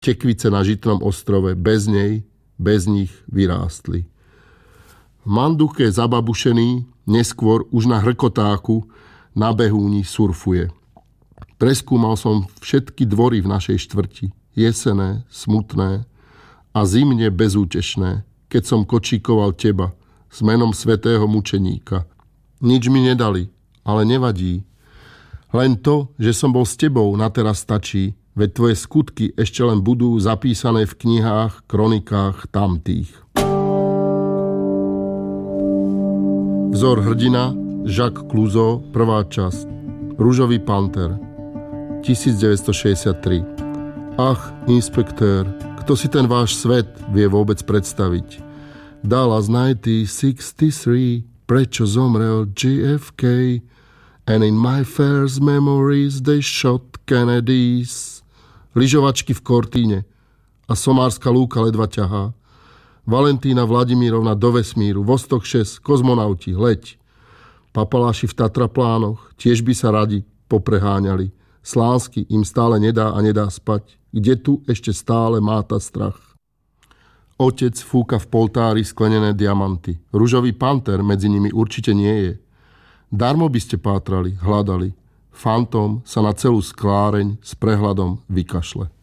tekvice na Žitnom ostrove, bez nich vyrástli. V Manduke je zababušený, neskôr už na Hrkotáku na Behúni surfuje. Preskúmal som všetky dvory v našej štvrti. Jesené, smutné a zimne bezútešné, keď som kočíkoval teba s menom svätého mučeníka. Nič mi nedali, ale nevadí. Len to, že som bol s tebou, na teraz stačí, veď tvoje skutky ešte len budú zapísané v knihách, kronikách tamtých. Vzor hrdina, Jacques Clouseau, prvá časť. Ružový panter, 1963. Ach, inspektér, kto si ten váš svet vie vôbec predstaviť? Dallas 1963, prečo zomrel JFK? And in my first memories they shot Kennedys. Lyžovačky v Cortíne a somárska lúka ledva ťahá. Valentína Vladimírovna do vesmíru, Vostok 6, kozmonauti, leď. Papaláši v Tatraplánoch tiež by sa radi popreháňali. Slánský im stále nedá a nedá spať. Kde tu ešte stále máta strach? Otec fúka v poltári sklenené diamanty. Ružový panter medzi nimi určite nie je. Darmo by ste pátrali, hľadali. Fantom sa na celú skláreň s prehľadom vykašle.